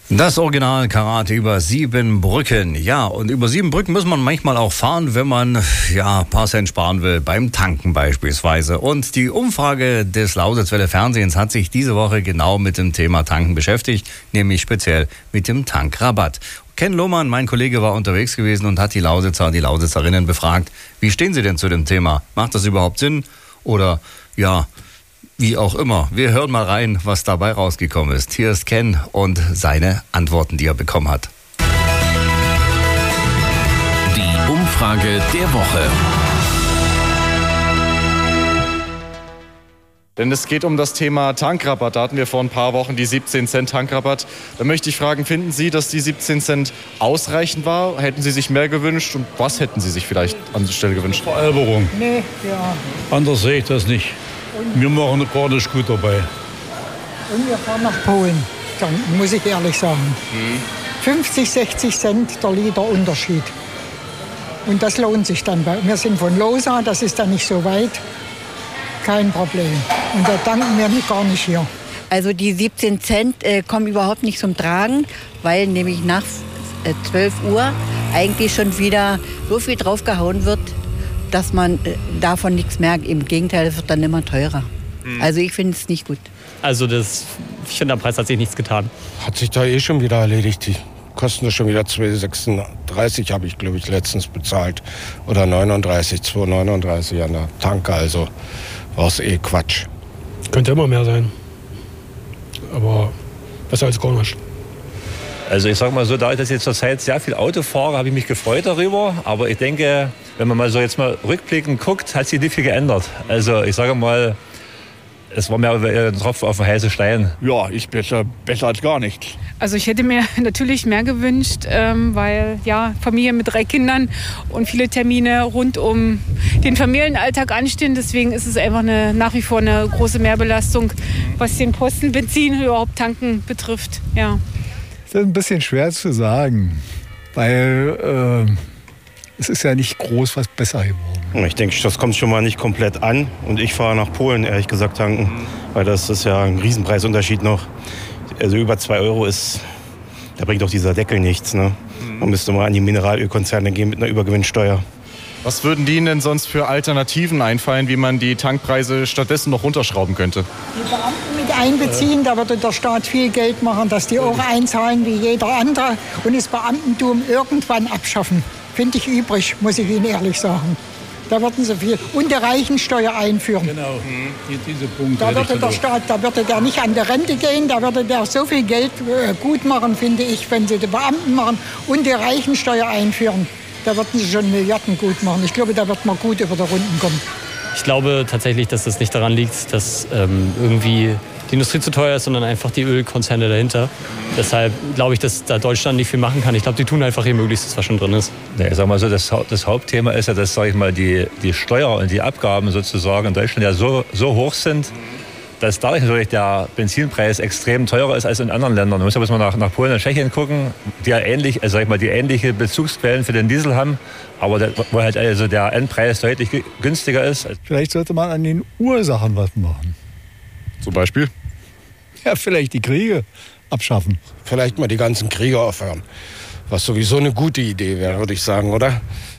Das Original Karate über 7 Brücken. Ja, und über 7 Brücken muss man manchmal auch fahren, wenn man ein paar Cent sparen will, beim Tanken beispielsweise. Und die Umfrage des Lausitzwelle Fernsehens hat sich diese Woche genau mit dem Thema Tanken beschäftigt, nämlich speziell mit dem Tankrabatt. Ken Lohmann, mein Kollege, war unterwegs gewesen und hat die Lausitzer, die Lausitzerinnen befragt. Wie stehen Sie denn zu dem Thema? Macht das überhaupt Sinn? Oder wie auch immer. Wir hören mal rein, was dabei rausgekommen ist. Hier ist Ken und seine Antworten, die er bekommen hat. Die Umfrage der Woche. Denn es geht um das Thema Tankrabatt. Da hatten wir vor ein paar Wochen die 17 Cent Tankrabatt. Da möchte ich fragen, finden Sie, dass die 17 Cent ausreichend war? Hätten Sie sich mehr gewünscht? Und was hätten Sie sich vielleicht an der Stelle gewünscht? Veralberung. Nee, ja. Anders sehe ich das nicht. Wir machen gar nicht gut dabei. Und wir fahren nach Polen, dann muss ich ehrlich sagen. 50, 60 Cent der Liter Unterschied. Und das lohnt sich dann. Wir sind von Losa, das ist dann nicht so weit. Kein Problem. Und da tanken wir gar nicht hier. Also die 17 Cent kommen überhaupt nicht zum Tragen, weil nämlich nach 12 Uhr eigentlich schon wieder so viel draufgehauen wird, dass man davon nichts merkt. Im Gegenteil, es wird dann immer teurer. Also ich finde es nicht gut. Also ich finde, am Preis hat sich nichts getan. Hat sich da schon wieder erledigt. Die kosten das schon wieder 2,36 habe ich, glaube ich, letztens bezahlt. Oder 2,39 an der Tanke. Also war es Quatsch. Könnte immer mehr sein. Aber besser als gar nicht. Also ich sage mal so, da ich das jetzt zurzeit sehr viel Auto fahre, habe ich mich gefreut darüber. Aber ich denke, wenn man mal so jetzt mal rückblickend guckt, hat sich nicht viel geändert. Also ich sage mal, es war mehr ein Tropfen auf den heißen Stein. Ja, ist besser als gar nichts. Also ich hätte mir natürlich mehr gewünscht, weil Familie mit 3 Kindern und viele Termine rund um den Familienalltag anstehen. Deswegen ist es einfach nach wie vor eine große Mehrbelastung, was den Posten, Benzin, überhaupt Tanken betrifft. Ja. Das ist ein bisschen schwer zu sagen, weil es ist ja nicht groß was besser geworden. Ich denke, das kommt schon mal nicht komplett an. Und ich fahre nach Polen, ehrlich gesagt, tanken. Weil das ist ja ein Riesenpreisunterschied noch. Also über 2 Euro da bringt doch dieser Deckel nichts. Ne? Man müsste mal an die Mineralölkonzerne gehen mit einer Übergewinnsteuer. Was würden Ihnen denn sonst für Alternativen einfallen, wie man die Tankpreise stattdessen noch runterschrauben könnte? Die Beamten mit einbeziehen, da würde der Staat viel Geld machen, dass die auch einzahlen wie jeder andere und das Beamtentum irgendwann abschaffen. Finde ich übrig, muss ich Ihnen ehrlich sagen. Da würden sie viel. Und die Reichensteuer einführen. Genau, diese Punkte. Da würde der Staat, der nicht an die Rente gehen, da würde der so viel Geld gut machen, finde ich, wenn sie die Beamten machen und die Reichensteuer einführen. Da würden sie schon Milliarden gut machen. Ich glaube, da wird man gut über die Runden kommen. Ich glaube tatsächlich, dass das nicht daran liegt, dass irgendwie die Industrie zu teuer ist, sondern einfach die Ölkonzerne dahinter. Deshalb glaube ich, dass da Deutschland nicht viel machen kann. Ich glaube, die tun einfach ihr Möglichstes, was schon drin ist. Ja, ich sag mal so, das Hauptthema ist ja, dass, sag ich mal, die Steuer und die Abgaben sozusagen in Deutschland ja so hoch sind, dass dadurch natürlich der Benzinpreis extrem teurer ist als in anderen Ländern. Man muss ja bloß mal nach Polen und Tschechien gucken, die ja die ähnliche Bezugsquellen für den Diesel haben, aber wo halt also der Endpreis deutlich günstiger ist. Vielleicht sollte man an den Ursachen was machen. Zum Beispiel? Ja, vielleicht die Kriege abschaffen. Vielleicht mal die ganzen Kriege aufhören. Was sowieso eine gute Idee wäre, würde ich sagen, oder?